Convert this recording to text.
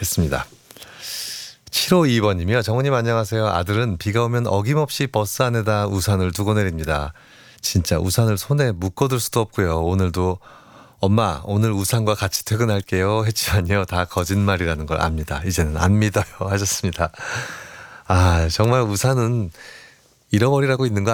했습니다. 7522번님이요. 정우님 안녕하세요. 아들은 비가 오면 어김없이 버스 안에다 우산을 두고 내립니다. 진짜 우산을 손에 묶어둘 수도 없고요. 오늘도 엄마 오늘 우산과 같이 퇴근할게요 했지만요. 다 거짓말이라는 걸 압니다. 이제는 안 믿어요 하셨습니다. 아 정말 우산은 잃어버리라고 있는 거